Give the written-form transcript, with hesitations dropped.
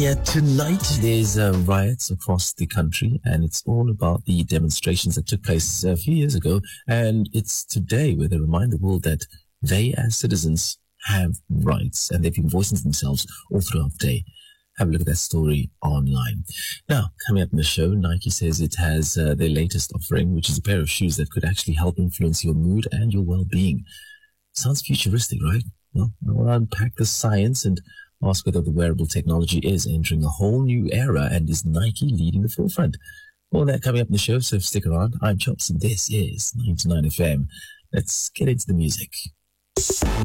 Yeah, tonight there's riots across the country, and it's all about the demonstrations that took place a few years ago. And it's today where they remind the world that they, as citizens, have rights, and they've been voicing themselves all throughout the day. Have a look at that story online. Now, coming up in the show, Nike says it has their latest offering, which is a pair of shoes that could actually help influence your mood and your well-being. Sounds futuristic, right? Well, I'll unpack the science and ask whether the wearable technology is entering a whole new era, and is Nike leading the forefront? All that coming up in the show, so stick around. I'm Chops and this is 99 FM. Let's get into the music.